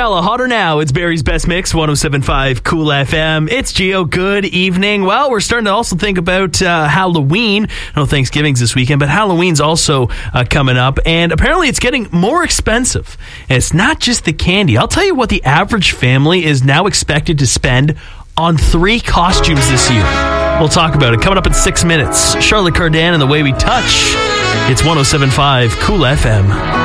Coachella, hotter now. It's Barry's Best Mix, 107.5 Cool FM. It's Gio. Good evening. Well, we're starting to also think about Halloween. I know Thanksgiving's this weekend, but Halloween's also coming up. And apparently it's getting more expensive. And it's not just the candy. I'll tell you what the average family is now expected to spend on 3 costumes this year. We'll talk about it coming up in 6 minutes. Charlotte Cardin and The Way We Touch. It's 107.5 Cool FM.